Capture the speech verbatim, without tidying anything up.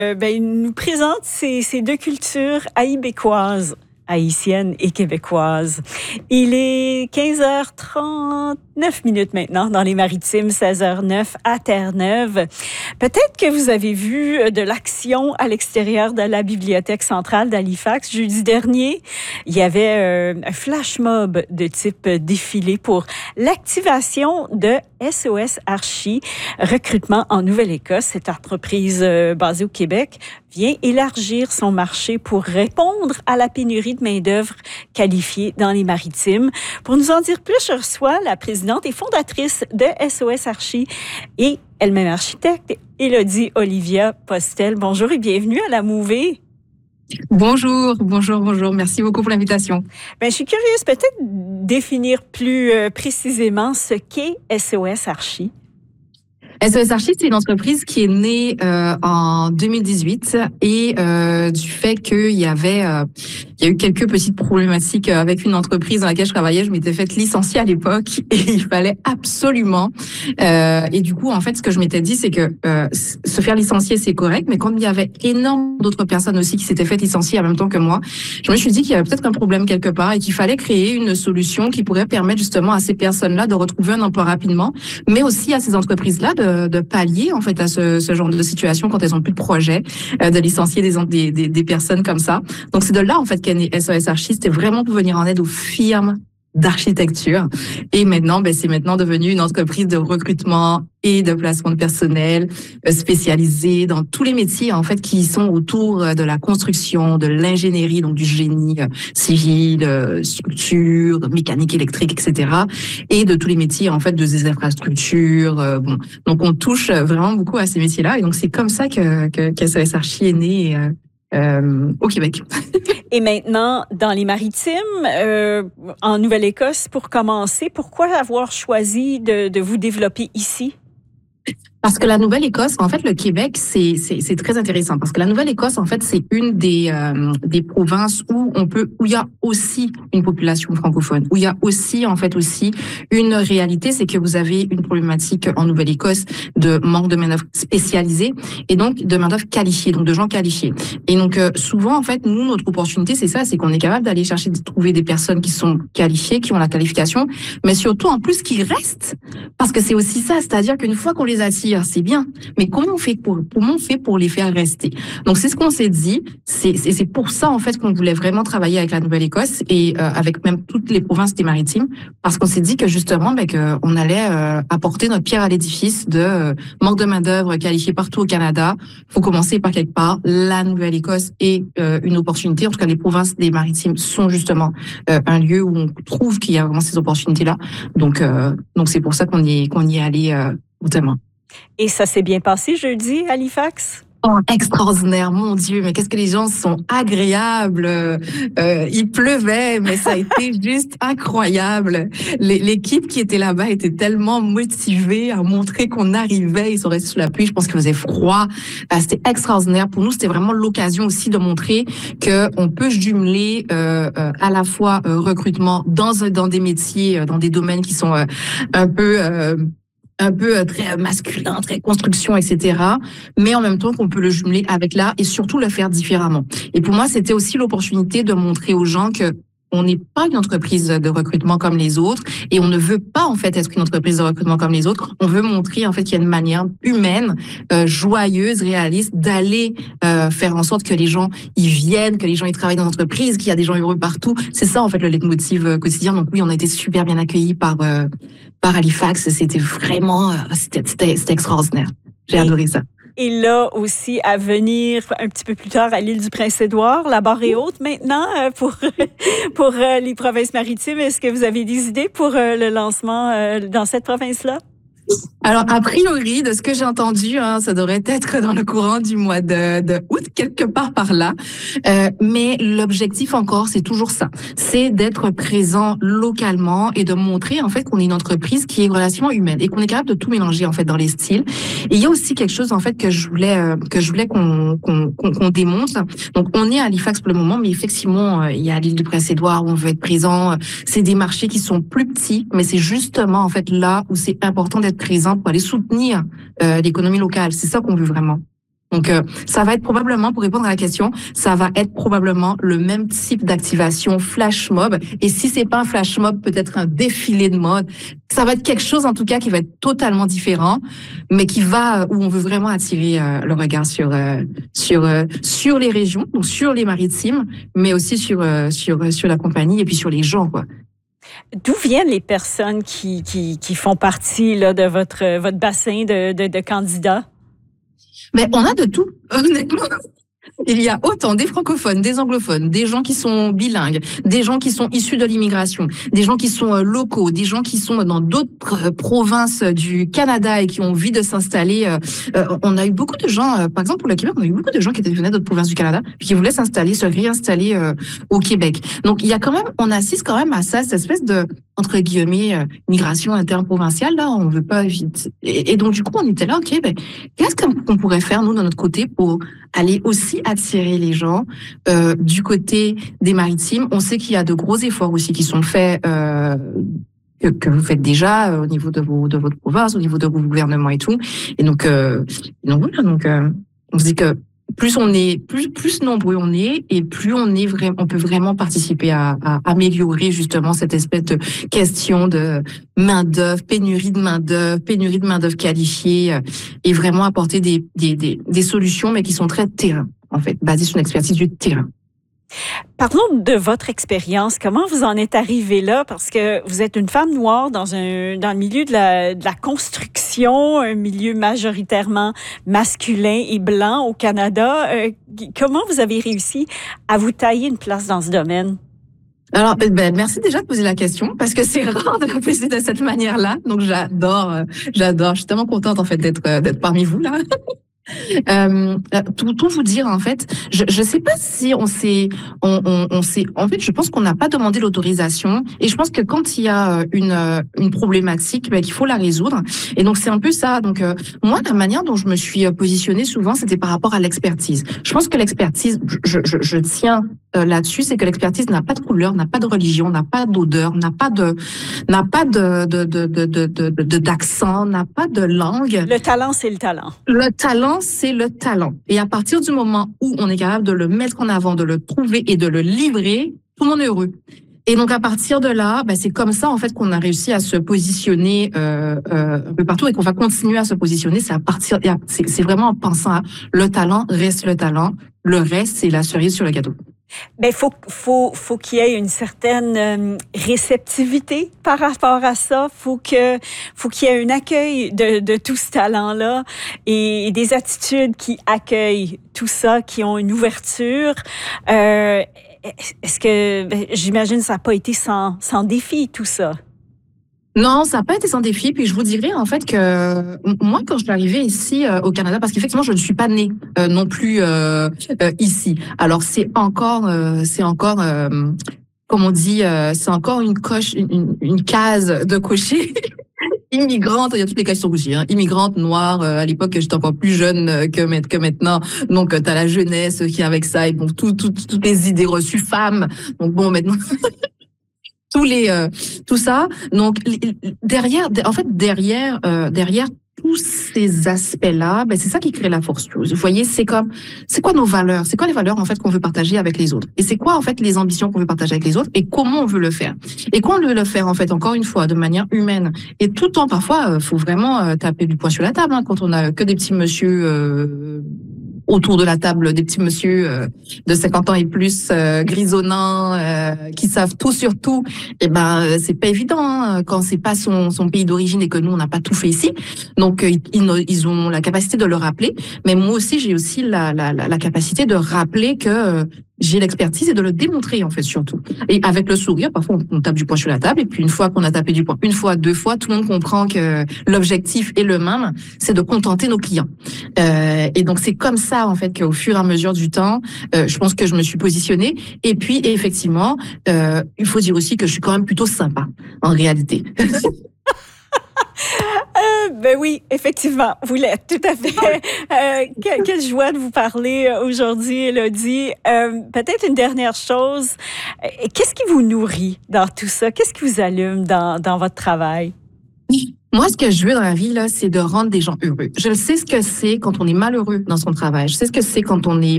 Euh, ben, il nous présente ces, ces deux cultures haïbécoises, haïtiennes et québécoises. Il est quinze heures trente-neuf minutes maintenant dans les Maritimes, seize heures neuf à Terre-Neuve. Peut-être que vous avez vu de l'action à l'extérieur de la bibliothèque centrale d'Halifax. Jeudi dernier, il y avait euh, un flash mob de type défilé pour l'activation de S O S Archi, recrutement en Nouvelle-Écosse. Cette entreprise euh, basée au Québec vient élargir son marché pour répondre à la pénurie de main-d'œuvre qualifiée dans les Maritimes. Pour nous en dire plus, je reçois la présidente et fondatrice de S O S Archi et elle-même architecte, Élodie Olivia Postel. Bonjour et bienvenue à la Mouvée. Bonjour, bonjour, bonjour. Merci beaucoup pour l'invitation. Ben, je suis curieuse, peut-être définir plus euh, précisément ce qu'est S O S Archi. S O S Archi, c'est une entreprise qui est née euh, en deux mille dix-huit et euh, du fait qu'il y avait, euh, il y a eu quelques petites problématiques avec une entreprise dans laquelle je travaillais. Je m'étais faite licencier à l'époque et il fallait absolument. Euh, et du coup, en fait, ce que je m'étais dit, c'est que euh, se faire licencier, c'est correct, mais comme il y avait énormément d'autres personnes aussi qui s'étaient faites licencier en même temps que moi, je me suis dit qu'il y avait peut-être un problème quelque part et qu'il fallait créer une solution qui pourrait permettre justement à ces personnes-là de retrouver un emploi rapidement, mais aussi à ces entreprises-là de de pallier en fait à ce, ce genre de situation quand elles ont plus de projet, euh, de licencier des, des, des personnes comme ça. Donc c'est de là en fait qu'est né S O S Archi, c'était vraiment pour venir en aide aux firmes d'architecture. Et maintenant, ben, c'est maintenant devenu une entreprise de recrutement et de placement de personnel euh, spécialisée dans tous les métiers en fait qui sont autour de la construction, de l'ingénierie, donc du génie euh, civil, euh, structure, mécanique électrique, et cetera. Et de tous les métiers en fait de des infrastructures. Euh, bon, donc on touche vraiment beaucoup à ces métiers-là. Et donc c'est comme ça que que qu'S O S Archi est né euh, euh, au Québec. Et maintenant, dans les Maritimes, euh, en Nouvelle-Écosse, pour commencer, pourquoi avoir choisi de, de vous développer ici? Parce que la Nouvelle-Écosse, en fait, le Québec, c'est c'est c'est très intéressant parce que la Nouvelle-Écosse, en fait, c'est une des euh, des provinces où on peut où il y a aussi une population francophone, où il y a aussi en fait aussi une réalité, c'est que vous avez une problématique en Nouvelle-Écosse de manque de main-d'œuvre spécialisée et donc de main-d'œuvre qualifiée, donc de gens qualifiés. Et donc euh, souvent, en fait, nous notre opportunité, c'est ça, c'est qu'on est capable d'aller chercher de trouver des personnes qui sont qualifiées, qui ont la qualification, mais surtout en plus qui restent, parce que c'est aussi ça, c'est-à-dire qu'une fois qu'on les attire, c'est bien, mais comment on fait pour comment on fait pour les faire rester? Donc c'est ce qu'on s'est dit, c'est c'est c'est pour ça en fait qu'on voulait vraiment travailler avec la Nouvelle-Écosse et euh, avec même toutes les provinces des Maritimes, parce qu'on s'est dit que justement ben que on allait euh, apporter notre pierre à l'édifice de euh, manque de main d'œuvre qualifiée partout au Canada. Faut commencer par quelque part. La Nouvelle-Écosse est euh, une opportunité. En tout cas, les provinces des Maritimes sont justement euh, un lieu où on trouve qu'il y a vraiment ces opportunités-là. Donc euh, donc c'est pour ça qu'on y est qu'on y est allé euh, notamment. Et ça s'est bien passé jeudi, Halifax? Oh, extraordinaire, mon Dieu, mais qu'est-ce que les gens sont agréables. Euh, il pleuvait, mais ça a été juste incroyable. L'équipe qui était là-bas était tellement motivée à montrer qu'on arrivait. Ils sont restés sous la pluie, je pense qu'il faisait froid. Euh, c'était extraordinaire. Pour nous, c'était vraiment l'occasion aussi de montrer qu'on peut jumeler euh, euh, à la fois euh, recrutement dans, dans des métiers, dans des domaines qui sont euh, un peu... Euh, un peu très masculin, très construction, et cetera. Mais en même temps qu'on peut le jumeler avec l'art et surtout le faire différemment. Et pour moi, c'était aussi l'opportunité de montrer aux gens que on n'est pas une entreprise de recrutement comme les autres et on ne veut pas en fait être une entreprise de recrutement comme les autres. On veut montrer en fait qu'il y a une manière humaine, euh, joyeuse, réaliste d'aller euh, faire en sorte que les gens y viennent, que les gens y travaillent dans l'entreprise, qu'il y a des gens heureux partout. C'est ça en fait le leitmotiv euh, quotidien. Donc oui, on a été super bien accueillis par euh, par Halifax. C'était vraiment, euh, c'était, c'était c'était extraordinaire. J'ai adoré ça. Et là aussi, à venir un petit peu plus tard à l'île du Prince-Édouard, la barre est haute maintenant pour, pour les provinces maritimes. Est-ce que vous avez des idées pour le lancement dans cette province-là? Alors, a priori, de ce que j'ai entendu, hein, ça devrait être dans le courant du mois de, de août, quelque part par là. Euh, mais l'objectif encore, c'est toujours ça. C'est d'être présent localement et de montrer, en fait, qu'on est une entreprise qui est relativement humaine et qu'on est capable de tout mélanger, en fait, dans les styles. Et il y a aussi quelque chose, en fait, que je voulais, euh, que je voulais qu'on, qu'on, qu'on, qu'on démontre. Donc, on est à Halifax pour le moment, mais effectivement, euh, il y a l'île du Prince-Édouard où on veut être présent. C'est des marchés qui sont plus petits, mais c'est justement, en fait, là où c'est important d'être présent pour aller soutenir euh, l'économie locale. C'est ça qu'on veut vraiment. Donc, euh, ça va être probablement, pour répondre à la question, ça va être probablement le même type d'activation flash mob. Et si c'est pas un flash mob, peut-être un défilé de mode. Ça va être quelque chose, en tout cas, qui va être totalement différent, mais qui va, où on veut vraiment attirer euh, le regard sur euh, sur euh, sur les régions, donc sur les maritimes, mais aussi sur euh, sur sur la compagnie et puis sur les gens, quoi. D'où viennent les personnes qui qui, qui font partie là de votre votre bassin de de, de candidats? Mais on a de tout, honnêtement. Il y a autant des francophones, des anglophones, des gens qui sont bilingues, des gens qui sont issus de l'immigration, des gens qui sont euh, locaux, des gens qui sont dans d'autres euh, provinces du Canada et qui ont envie de s'installer. Euh, euh, on a eu beaucoup de gens, euh, par exemple pour le Québec, on a eu beaucoup de gens qui étaient venaient d'autres provinces du Canada puis qui voulaient s'installer, se réinstaller euh, au Québec. Donc il y a quand même, on assiste quand même à ça, cette espèce de entre guillemets euh, migration interprovinciale. Là, on veut pas vite. Et, et donc du coup, on était là, ok, ben qu'est-ce qu'on pourrait faire nous de notre côté pour aller aussi attirer les gens euh, du côté des maritimes. On sait qu'il y a de gros efforts aussi qui sont faits, euh, que, que vous faites déjà euh, au niveau de, vos, de votre province, au niveau de vos gouvernements et tout. Et donc, euh, donc voilà, donc euh, on se dit que plus on est, plus plus nombreux on est, et plus on est vraiment, on peut vraiment participer à, à améliorer justement cette espèce de question de main d'œuvre, pénurie de main d'œuvre, pénurie de main d'œuvre qualifiée, euh, et vraiment apporter des, des des des solutions, mais qui sont très terrain en fait, basées sur une expertise du terrain. Parlons de votre expérience. Comment vous en êtes arrivée là? Parce que vous êtes une femme noire dans un dans le milieu de la, de la construction, un milieu majoritairement masculin et blanc au Canada. Euh, comment vous avez réussi à vous tailler une place dans ce domaine? Alors, ben, merci déjà de poser la question, parce que c'est rare de la poser de cette manière-là. Donc, j'adore, euh, j'adore. Je suis tellement contente, en fait, d'être, euh, d'être parmi vous, là. Euh, tout, tout vous dire en fait, je je sais pas si on s'est on on, on s'est en fait je pense qu'on n'a pas demandé l'autorisation, et je pense que quand il y a une une problématique, ben, qu'il faut la résoudre, et donc c'est un peu ça. Donc euh, moi, la manière dont je me suis positionnée souvent, c'était par rapport à l'expertise. Je pense que l'expertise, je je, je tiens euh, là-dessus, c'est que l'expertise n'a pas de couleur, n'a pas de religion, n'a pas d'odeur, n'a pas de n'a pas de de de de de, de, de d'accent, n'a pas de langue. Le talent, c'est le talent. Le talent, c'est le talent. Et à partir du moment où on est capable de le mettre en avant, de le trouver et de le livrer, tout le monde est heureux. Et donc à partir de là, ben, c'est comme ça en fait qu'on a réussi à se positionner euh, euh, un peu partout, et qu'on va continuer à se positionner. C'est à partir, c'est, c'est vraiment en pensant à le talent reste le talent, le reste c'est la cerise sur le gâteau. Ben faut faut faut qu'il y ait une certaine euh, réceptivité par rapport à ça. Faut que faut qu'il y ait un accueil de de tout ce talent-là, et, et des attitudes qui accueillent tout ça, qui ont une ouverture. Euh, est-ce que ben, j'imagine ça n'a pas été sans sans défi tout ça? Non, ça n'a pas été sans défi. Puis je vous dirais en fait que moi, quand je suis arrivée ici euh, au Canada, parce qu'effectivement, je ne suis pas née euh, non plus euh, euh, ici. Alors c'est encore, euh, c'est encore, euh, comme on dit, euh, c'est encore une coche, une, une case de cocher. Immigrante, il y a toutes les cases qui sont cochées. Hein. Immigrante, noire. Euh, à l'époque, j'étais encore plus jeune que que maintenant. Donc, t'as la jeunesse qui est avec ça, et bon, tout, tout, toutes les idées reçues, femmes. Donc bon, maintenant. tous les euh, tout ça, donc derrière en fait derrière euh, derrière tous ces aspects-là, ben c'est ça qui crée la force. Vous voyez, c'est comme c'est quoi nos valeurs, c'est quoi les valeurs en fait qu'on veut partager avec les autres, et c'est quoi en fait les ambitions qu'on veut partager avec les autres, et comment on veut le faire, et quand on veut le faire en fait encore une fois de manière humaine, et tout le temps parfois euh, faut vraiment euh, taper du poing sur la table, hein, quand on a que des petits monsieur euh, autour de la table, des petits monsieur euh, de cinquante ans et plus, euh, grisonnants, euh, qui savent tout sur tout. Et ben, euh, c'est pas évident hein, quand c'est pas son, son pays d'origine et que nous on n'a pas tout fait ici. Donc euh, ils, ils ont la capacité de le rappeler. Mais moi aussi, j'ai aussi la, la, la, la capacité de rappeler que euh, j'ai l'expertise, et de le démontrer en fait surtout. Et avec le sourire, parfois on, on tape du poing sur la table, et puis une fois qu'on a tapé du poing, une fois, deux fois, tout le monde comprend que l'objectif est le même, c'est de contenter nos clients. Euh, et donc c'est comme ça en fait qu'au fur et à mesure du temps, euh, je pense que je me suis positionnée. Et puis effectivement, euh, il faut dire aussi que je suis quand même plutôt sympa en réalité. Euh, ben oui, effectivement, vous l'êtes, tout à fait. Euh, que, quelle joie de vous parler aujourd'hui, Élodie. Euh, peut-être une dernière chose, qu'est-ce qui vous nourrit dans tout ça? Qu'est-ce qui vous allume dans, dans votre travail? Moi, ce que je veux dans la vie, là, c'est de rendre des gens heureux. Je sais ce que c'est quand on est malheureux dans son travail. Je sais ce que c'est quand on est